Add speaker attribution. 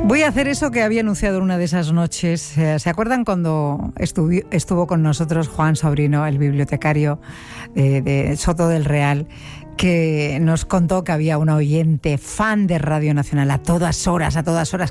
Speaker 1: Voy a hacer eso que había anunciado una de esas noches. ¿Se acuerdan cuando estuvo con nosotros Juan Sobrino, el bibliotecario de Soto del Real, que nos contó que había una oyente fan de Radio Nacional a todas horas,